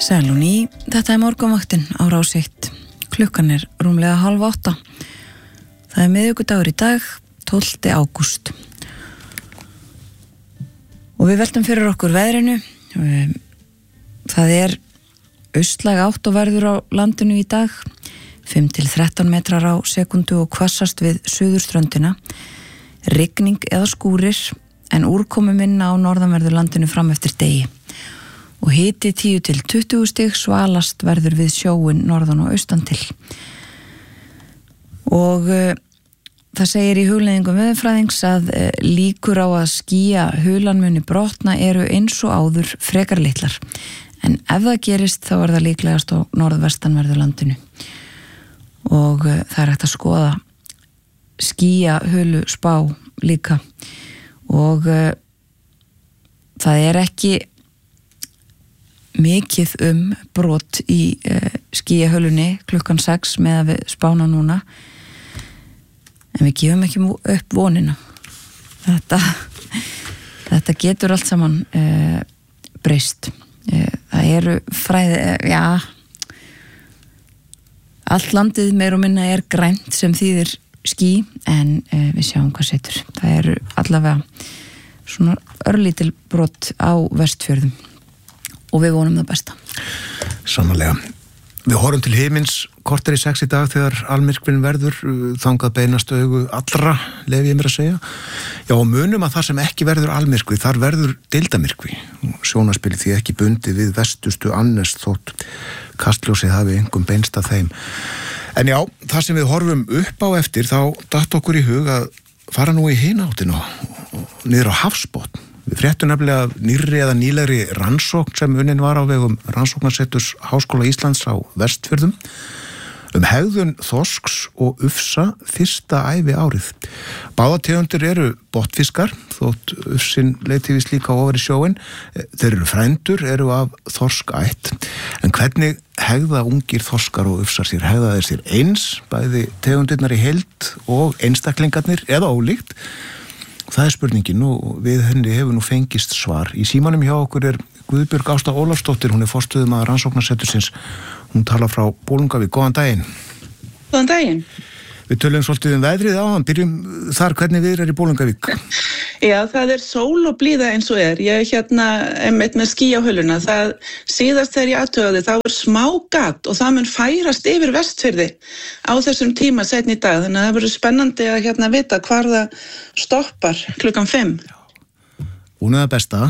Sæl og ný, þetta morgunvaktin á Rás 1. Klukkan rúmlega 7:30. Það miðvikudagur í dag, 12. ágúst. Og við veltum fyrir okkur veðrinu. Það austlæg átt og verður á landinu í dag. 5-13 metrar á sekundu og hvassast við suðurströndina. Rigning eða skúrir, en úrkomu minna á norðanverðu landinu fram eftir degi. Og hiti 10-20 stig, svalast verður við sjóin norðan og austan til. Og það segir í hugleiðingum veðurfræðings að líkur á að skýja hulanmuni brotna eru eins og áður frekar litlar. En ef það gerist þá það líklegast á norðvestanverðu landinu. Og það hægt að skoða skýja hulu spá líka. Og það ekki mikið brot í skýjahölunni klukkan 6 með að við spána núna, en við gefum ekki upp vonina. Þetta getur allt saman breyst. Það fræði, allt landið meir og minna grænt sem þýðir ský, en við sjáum hvað setur. Það allavega svona örlítil brot á Vestfjörðum. Og við vonum það besta. Sannarlega. Við horfum til himins korter í 6 í dag þegar almyrkvinn verður, þangað beinast augu allra, leyfi ég mér að segja. Já, og munum að það sem ekki verður almyrkvi, þar verður deildamirkvi. Sjónaspili því ekki bundið við vestustu annars þótt kastljósið hafi engum beinst að þeim. En já, það sem við horfum upp á eftir, þá datt okkur í hug að fara nú í hina áttina og niður á hafsbotn. Við fréttum nefnilega nýrri eða nýlegri rannsókn sem unnin var á vegum Rannsóknarseturs Háskóla Íslands á Vestfjörðum hegðun þorsks og ufsa fyrsta ævi árið. Báðategundir eru botnfiskar, þótt ufsin leiti vist líka ofar í sjóin. Þeir eru frændur, eru af þorskætt. En hvernig hegða ungir þorskar og ufsar sér? Hegða þeir sér eins, bæði tegundirnar í heild og einstaklingarnir, eða ólíkt? Það spurningin og við henni hefur nú fengist svar. Í símanum hjá okkur Guðbjörg Ásta Ólafsdóttir, hún forstöðumaður Rannsóknarsetursins. Hún talar frá Bolungarvík. Góðan daginn. Góðan daginn. Við tölum svolítið veðrið áðan, byrjum þar hvernig viðrar í Bolungarvík. Já, það sól og blíða eins og Ég einmitt með ský á höluna. Það síðast þegar ég athugaði, þá smá gat og það mun færast yfir Vestfirði á þessum tíma seinni í dag. Þannig að það verður spennandi að vita hvar það stoppar klukkan 5. Hún það besta.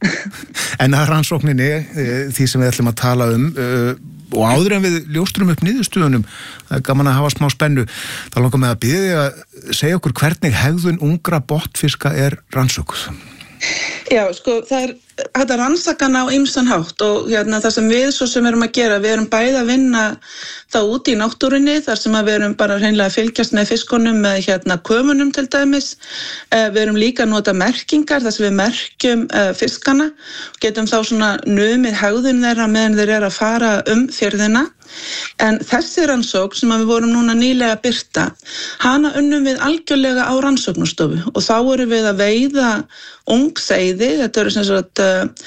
En að rannsókninni, því sem við ætlum að tala og áður en við ljóstrum upp niðurstöðunum, það gaman að hafa smá spennu, þá langar mig að biðja að segja okkur hvernig hegðun ungra botnfiska rannsökuð. Já, sko, það hægt að rannsaka hana á ýmsan hátt og það sem við svo sem erum að gera, við erum bæði að vinna það út í náttúrunni, þar sem við erum bara hreinlega að fylgjast með fiskunum með kömunum til dæmis. Við erum líka að nota merkingar, þar sem við merkjum fiskana og getum þá svona numið hegðun þeirra meðan þeir að fara firðina. En þessi rannsókn sem við vorum núna nýlega að birta, hana unnum við algjörlega á rannsóknarstofu og þá erum við að veiða ungseiði, þetta eru sem sagt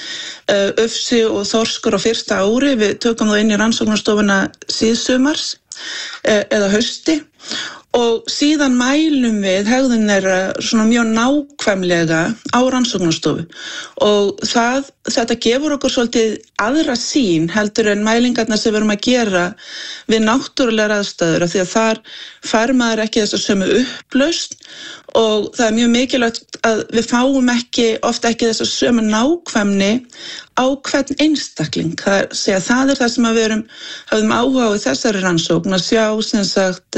ufsi og þorskur á fyrsta ári, við tökum þá inn í rannsóknarstofuna síðsumars eða hausti og síðan mælum við hegðun þeirra svona mjög nákvæmlega á rannsóknarstofu og þetta gefur okkur svolítið aðra sýn heldur en mælingarnar sem við erum að gera við náttúrulegar aðstæður af því að þar fær maður ekki þessa sömu upplausn og það mjög mikilvægt að við fáum oft ekki þessa sömu nákvæmni á hvern einstakling. Það það sem við höfum áhuga á í þessari rannsókn að sjá sem sagt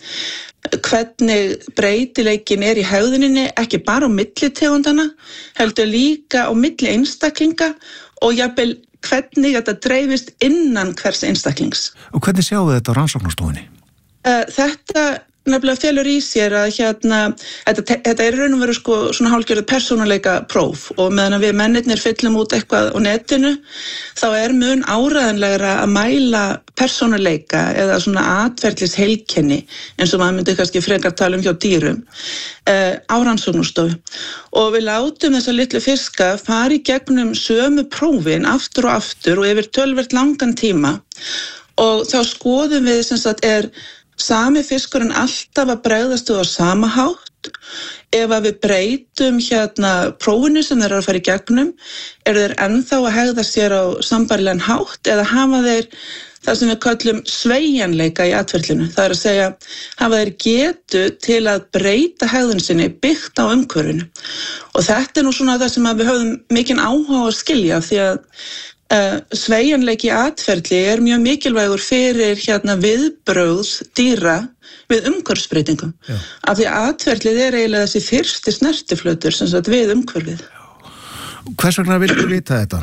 hvernig breytileikin í hegðuninni, ekki bara á milli tegundana, heldur líka á milli einstaklinga og jafnvel hvernig þetta dreifist innan hvers einstaklings. Og hvernig sjáum við þetta á rannsóknarstofunni? Þetta nefnilega felur í sér að þetta raun og veru sko svona hálfgerðu persónuleika próf og meðan við mennirnir fyllum út eitthvað á netinu þá mun áreiðanlegra að mæla persónuleika eða svona atferlis heilkenni eins og maður myndi kannski frekar tala hjá dýrum á rannsóknastofu og við látum þessa litlu fiska fara í gegnum sömu prófin aftur og yfir töluvert langan tíma og þá skoðum við sem sagt sami fiskurinn alltaf að bregðast á sama hátt ef að við breytum prófinu sem þeir eru að fara í gegnum þeir ennþá að hegða sér á sambærilegan hátt eða hafa þeir það sem við köllum sveigjanleika í atferlinu. Það að segja, hafa þeir getu til að breyta hegðun sinni byggt á umhverfinu. Og þetta nú svona það sem við höfum mikinn áhuga að skilja því að sveigjanleiki í atferli mjög mikilvægur fyrir viðbrögð dýra við umhverfisbreytingum. Af því að atferlið eiginlega þessi fyrsti snertiflötur sem sagt við umhverfið. Hvers vegna viltu vita þetta?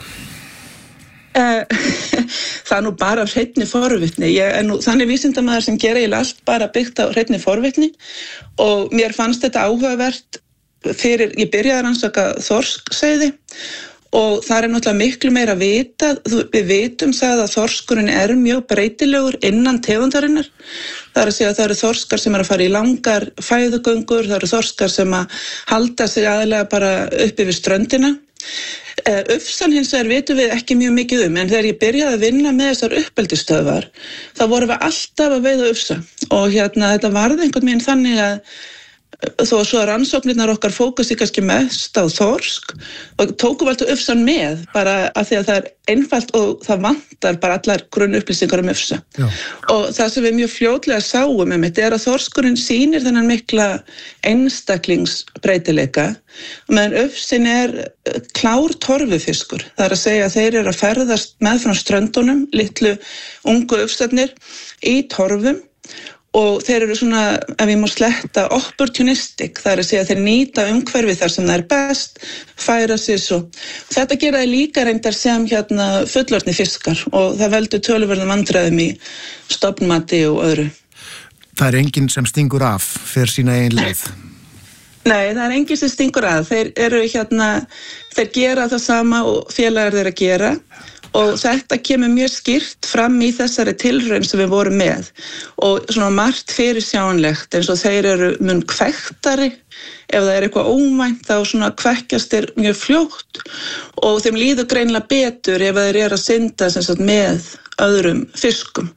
Það nú bara hreinni forvitni. Ég nú þannig vísindamaður sem gera eiginlega allt bara byggt á hreinni forvitni og mér fannst þetta áhugavert fyrir, ég byrjaði að rannsaka þorskseiði og það náttúrulega miklu meira að vita. Við vitum það að þorskurinn mjög breytilegur innan tegundarinnar. Það að segja að það eru þorskar sem að fara í langar fæðugöngur, það eru þorskar sem að halda sig aðalega bara uppi við ströndina. Ufsan hins vegar vitum við ekki mjög mikið en þegar ég byrjaði að vinna með þessar uppeldisstöðvar þá vorum við alltaf að veiða ufsa og þetta varð einhvern veginn þannig að þó svo að rannsóknirnar okkar fókusi kannski mest á þorsk og tókum alltaf ufsan með bara af því að það einfalt og það vantar bara allar grunnupplýsingar ufsa. Já. Og það sem við mjög fljótlega sáum að þorskurinn sýnir þennan mikla einstaklingsbreytileika meðan ufsin klár torfufiskur. Það að segja að þeir eru að ferðast með frá ströndunum, litlu ungu ufsarnir í torfum og þeir eru svona, ef ég má sletta, opportunistic, það að segja að þeir nýta umhverfið þar sem það best, færa sig svo. Þetta gera þeir líka reyndar sem fullorðni fiskar og það veldur töluverðum vandræðum í stofnmati og öðru. Það enginn sem stingur af fyrir sína eigin leið? Nei, það enginn sem stingur af. Þeir eru þeir gera það sama og félagar þeir að gera. Og þetta kemur mjög skýrt fram í þessari tilraun sem við vorum með og svona margt fyrirsjáanlegt eins og þeir eru mun kvektari ef það eitthvað óvænt þá svona kvekkjast þeir mjög fljótt og þeim líður greinilega betur ef þeir eru að synda sem sagt með öðrum fiskum.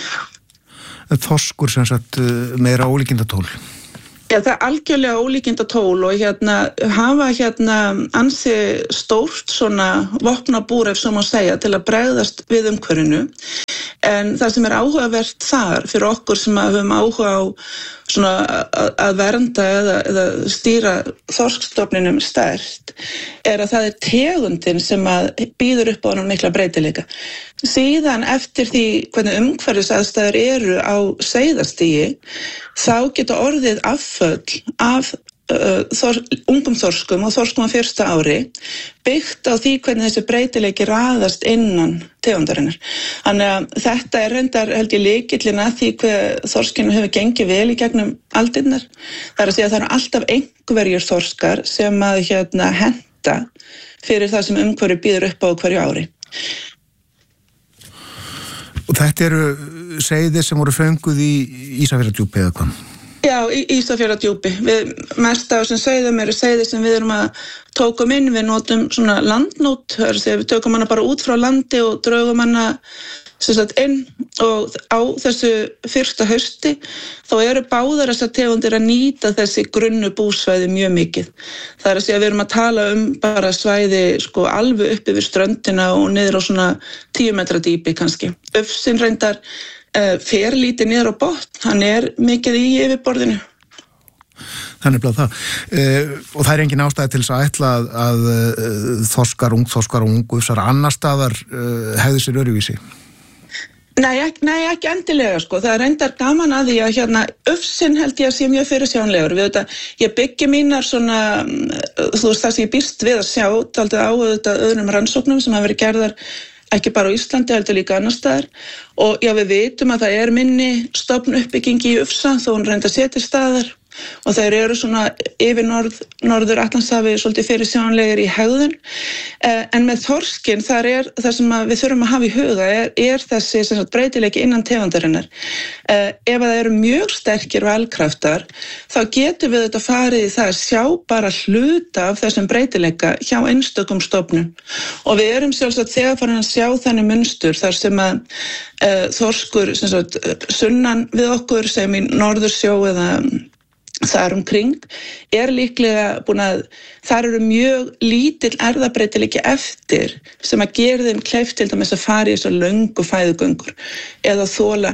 Þorskur sem sagt meira ólíkindatól? Já, það algjörlega ólíkindatól og hafa ansi stórt svona vopnabúr ef svo má segja til að bregðast við umhverfinu. En það sem áhugavert þar fyrir okkur sem höfum áhuga á svona að vernda eða stýra þorskstofninum sterkt að það tegundin sem býður upp á honum mikla breytileika. Síðan eftir því hvernig umhverfisaðstæður eru á seiðastigi þá geta orðið afföll af ungum þorskum og þorskum á fyrsta ári byggt á því hvernig þessi breytileiki raðast innan tegundarinnar. Þannig að þetta reyndar held ég lykillinn að því hver þorskinu hefur gengið vel í gegnum aldirnar. Það að segja að það eru alltaf einhverjir þorskar sem að henta fyrir það sem umhverfi býður upp á hverju ári. Og þetta eru seiðir sem voru fönguð í Ísafjarðardjúpi eða hvað? Já, í Ísafjarðardjúpi. Mest af þessum seiðum eru seiðir sem við erum að tókum inn, við notum svona landnót, við tökum hana bara út frá landi og draugum hana inn og á þessu fyrsta hausti þá eru báðar þessar tegundir að nýta þessi grunnu búsvæði mjög mikið. Það að segja að við erum að tala bara svæði alveg uppi við ströndina og niður á svona 10 metra dýpi kannski. Ufsinn reyndar fer lítið niður á botn, hann mikið í yfirborðinu. Þannig að það. Og það engin ástæði til þess að ætla að þorskar og ungufsar annar staðar hegðu sér öruvísi? Nei, ekki endilega Það reyndar gaman að því að ufsinn held ég að sé mjög fyrirsjáanlegur. Ég byggi mínar svona, það sem ég býst við að sjá dálítið á öðrum rannsóknum sem hafa verið gerðar ekki bara á Íslandi, heldur líka annars staðar og já, við vitum að það er minni stofnuppbyggingi í Ufsa þó hún reynda setja staðar og þeir eru svona yfir norður Atlantshafi svolítið fyrirsjáanlegir í hegðun en með þorskinn þar það sem við þurfum að hafa í huga er þessi sem sagt breytileiki innan tegundarinnar ef það eru mjög sterkir valkraftar þá getum við þetta farið í það að sjá bara hluta af þessum breytileika hjá einstökum stofnum og við erum sjálfsagt þegar farin að sjá þannig munstur þar sem að þorskur sem sagt sunnan við okkur sem í Norðursjó eða þar umkring líklega búin að þar eru mjög lítill erfðabreytileiki eftir sem að gera þeim kleift til dæmis að fara í þessar löngu fæðugöngur eða þola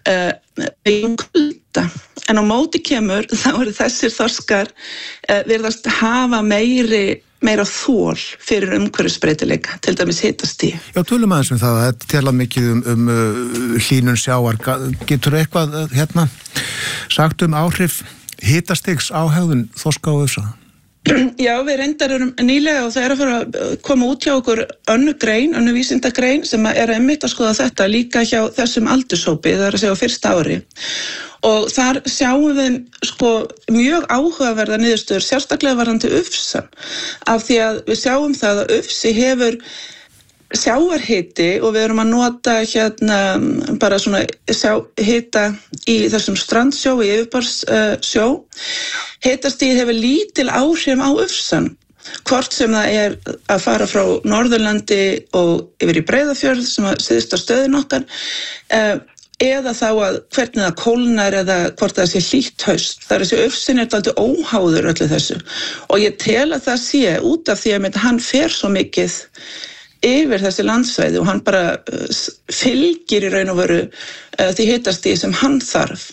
kulda. En á móti kemur þá eru þessir þorskar virðast hafa meira þol fyrir umhverfisbreytileika, til dæmis hitastigi. Já, tölum aðeins það, þetta tala mikið hlýnun sjávar. Getur eitthvað sagt áhrif hitastigs á hegðun þorska og Ufsa? Já, við reyndar erum nýlega og það að fara að koma út hjá okkur önnur vísindagrein sem að einmitt að skoða þetta líka hjá þessum aldurshópi, það að segja á fyrsta ári. Og þar sjáum við mjög áhugaverða niðurstöður, sérstaklega varðandi Ufsa, af því að við sjáum það að Ufsi hefur sjávarhiti og við erum að nota bara svona hita í þessum strandsjó, í yfirborðssjó. Hitastigið hefur lítil áhrif á Ufsann, hvort sem það að fara frá Norðurlandi og yfir í Breiðafjörð sem að syðsta stöðin okkar, eða þá að hvernig það kólnar eða hvort það sé hlýtt haust. Það þessi Ufsinn dálítið óháður öllu þessu og ég tel að það sé út af því að hann fer svo mikið yfir þessi landsvæði og hann bara fylgir í raun og veru því hitastigi sem hann þarf.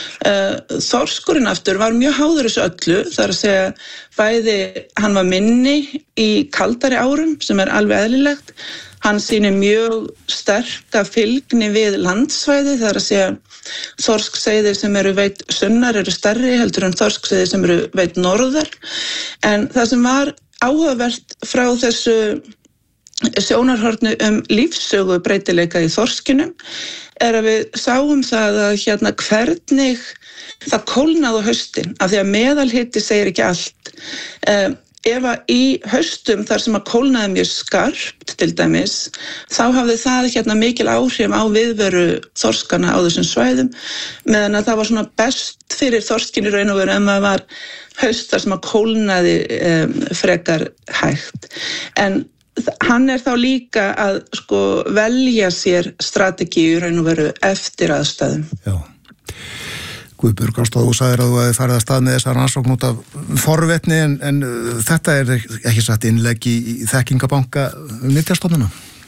Þorskurinn aftur var mjög háður þessu öllu, það að segja bæði hann var minni í kaldari árum sem alveg eðlilegt, hann sýnir mjög sterka fylgni við landsvæði, það að segja þorskseiðir sem eru veit sunnar eru stærri heldur en þorskseiðir sem eru veit norðar, en það sem var áhugavert frá þessu sjónarhorni lífssögu breytileika í þorskinum að við sáum það að hvernig það kólnaði á haustin af því að meðalhiti segir ekki allt. Ef að í haustum þar sem að kólnaði mjög skarpt til dæmis þá hafði það mikil áhrif á viðveru þorskana á þessum svæðum meðan að það var svona best fyrir þorskin í raun og veru en það var haust þar sem að kólnaði frekar hægt. En hann þá líka að velja sér strategíu raun og veru eftir aðstæðum. Já. Guðbjörg Ástráð, þú sagðir að þú hefði farið að stað með þessar rannsókn út af forvetni en þetta ekki satt innlegg í þekkingabanka Nytjastofnunum?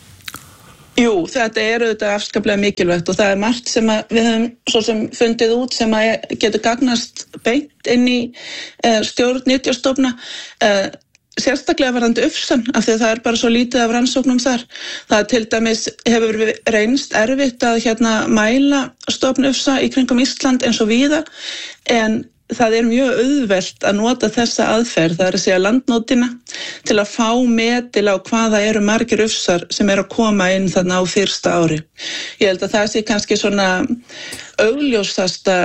Jú, þetta auðvitað afskaplega mikilvægt og það margt sem við höfum svo sem fundið út sem að getur gagnast beint inn í stjórn Nytjastofna. Sérstaklega varðandi Ufsann, af því að það bara svo lítið af rannsóknum þar. Það til dæmis hefur reynst erfitt að mæla stofn Ufsa í kringum Ísland eins og víða, en það mjög auðvelt að nota þessa aðferð, það að segja landnótina, til að fá metil á hvaða eru margir Ufsar sem að koma inn þarna á fyrsta ári. Ég held að það sé kannski svona augljósasta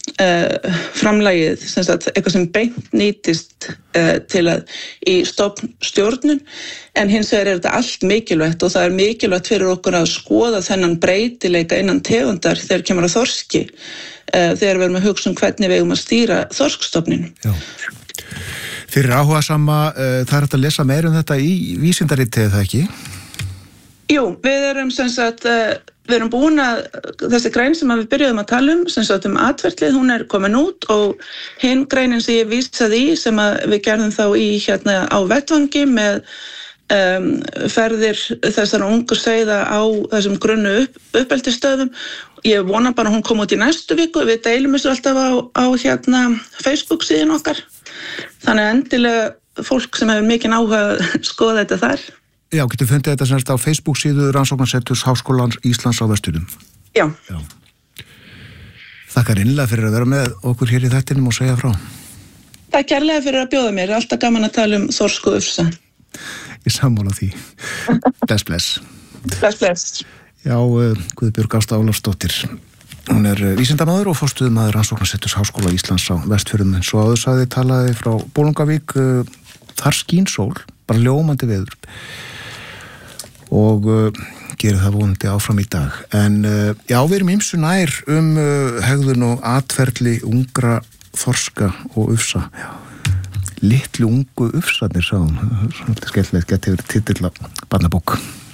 framlagið, eitthvað sem beint nýtist til að í stofnstjórnun, en hins vegar þetta allt mikilvægt og það mikilvægt fyrir okkur að skoða þennan breytileika innan tegundar þegar kemur að þorski, þegar við erum að hugsa hvernig við eigum að stýra þorskstofninu. Já. Fyrir áhugasama, það hægt að lesa meira þetta í vísindaritið, það ekki? Jú, við erum við erum búin að þessi grein sem við byrjuðum að tala atferlið, hún komin út og hinn greinin sem ég vísaði í sem við gerðum þá í á vettvangi með ferðir þessar ungu seiða á þessum grunnu uppeldisstöðum. Ég vona bara að hún kom út í næstu viku, við deilum þessu alltaf á Facebook síðan okkar. Þannig að endilega fólk sem hefur mikinn áhuga að skoða þetta þar. Já, getur fundið þetta semst á Facebook síðu Rannsóknarseturs Háskólans Íslands á Vestfjörðum. Já. Þakkar innlega fyrir að vera með okkur hér í þættinum og segja frá. Takk kærlega fyrir að bjóða mér, alltaf gaman að tala þorsk og Ufsa. Ég sammála því. Bless. Bless. Já, Guðbjörg Ásta Ólafsdóttir. Hún vísindamaður og forstöðumaður Rannsóknarseturs Háskóla Íslands á Vestfjörðum. Svo áður sagði talaði frá Bolungarvík, þar skín sól, bara ljómandi veður. Og gerir það vonandi áfram í dag. En já, við erum ýmsu nær hegðun og atferli ungra þorska og ufsa. Já. Litlu ungu ufsarnir, sagði hún. Þetta er skemmtilegt, geti verið titill á barnabók.